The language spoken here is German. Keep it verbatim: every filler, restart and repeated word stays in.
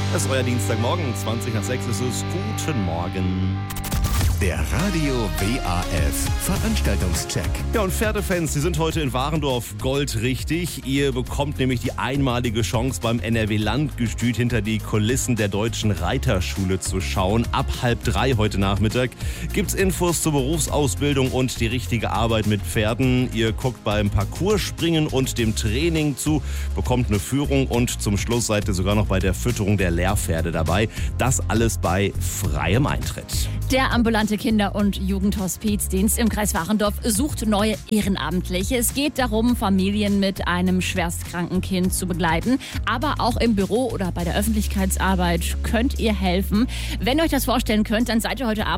Das ist euer Dienstagmorgen, zwanzig nach sechs ist es. Guten Morgen. Der Radio W A F Veranstaltungscheck. Ja, und Pferdefans, die sind heute in Warendorf goldrichtig. Ihr bekommt nämlich die einmalige Chance, beim N R W Landgestüt hinter die Kulissen der Deutschen Reiterschule zu schauen. Ab halb drei heute Nachmittag gibt's Infos zur Berufsausbildung und die richtige Arbeit mit Pferden. Ihr guckt beim Parcourspringen und dem Training zu, bekommt eine Führung und zum Schluss seid ihr sogar noch bei der Fütterung der Lehrpferde dabei. Das alles bei freiem Eintritt. Der ambulante Kinder- und Jugendhospizdienst im Kreis Warendorf sucht neue Ehrenamtliche. Es geht darum, Familien mit einem schwerstkranken Kind zu begleiten. Aber auch im Büro oder bei der Öffentlichkeitsarbeit könnt ihr helfen. Wenn ihr euch das vorstellen könnt, dann seid ihr heute Abend